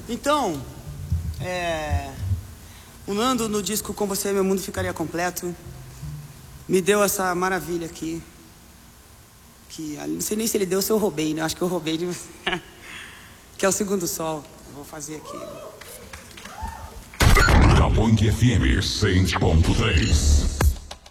Então, o Nando no disco Com Você Meu Mundo Ficaria Completo me deu essa maravilha aqui. Que não sei nem se ele deu ou se eu roubei, né? Acho que eu roubei de você. Que é o Segundo Sol. Eu vou fazer aqui. Da Band FM 100.3.